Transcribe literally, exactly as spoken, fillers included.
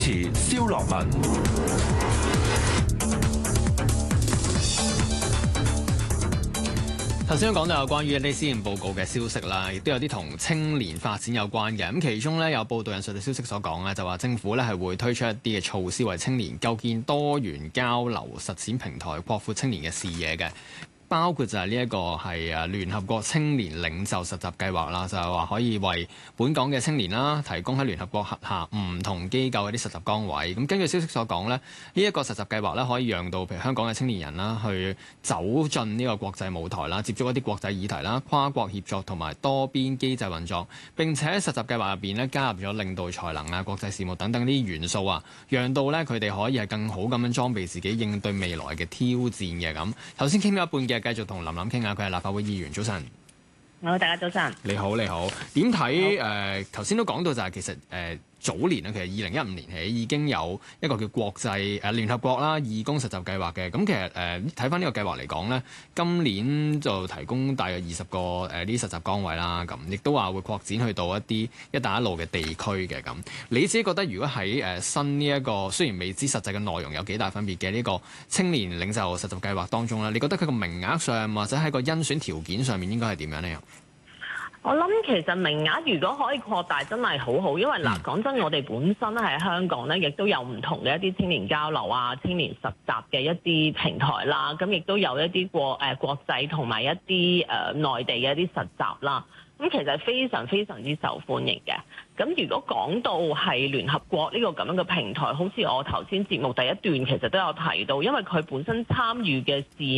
持蕭樂文。 頭先都講到有關於一啲施政報告嘅消息啦，亦都有啲同青年發展有關嘅。咁其中咧有報道引述嘅消息所講咧，就話政府咧係會推出一啲嘅措施，為青年構建多元交流實踐平台，擴闊青年嘅視野嘅。包括就係呢一個係誒聯合國青年領袖實習計劃啦，就係話可以為本港嘅青年啦提供喺聯合國轄下唔同機構嘅啲實習崗位。咁根據消息所講咧，呢一個實習計劃咧可以讓到譬如香港嘅青年人啦去走進呢個國際舞台啦，接觸一啲國際議題啦、跨國協作同埋多邊機制運作。並且喺實習計劃入邊咧加入咗領導才能啊、國際事務等等呢啲元素啊，讓到咧佢哋可以係更好咁樣裝備自己應對未來嘅挑戰嘅咁。頭先傾咗一半嘅。繼續同林琳傾下，佢係立法會議員。早晨， 好，大家早晨。 你好，你好。點睇？誒，頭先都講到就係其實誒、呃、早年啊，其實二零一五年起已經有一個叫國際誒聯合國啦義工實習計劃嘅。咁其實誒睇翻呢個計劃嚟講咧，今年就提供大約二十個誒呢啲實習崗位啦。咁亦都話會擴展去到一啲一帶一路嘅地區嘅咁。你自己覺得如果喺誒新呢、這、一個雖然未知實際嘅內容有幾大分別嘅呢個青年領袖實習計劃當中咧，你覺得佢個名額上或者喺個甄選條件上面應該係點樣呢？ 我諗其實名額如果可以擴大，真係好好，因為嗱講真，我哋本身咧喺香港咧，亦都有唔同嘅一啲青年交流啊、青年實習嘅一啲平台啦，咁亦都有一啲國誒、呃、國際同埋一啲誒、呃、內地嘅一啲實習啦。咁其實非常非常之受歡迎嘅。咁如果講到係聯合國呢個咁樣嘅平台，好似我頭先節目第一段其實都有提到，因為佢本身參與嘅事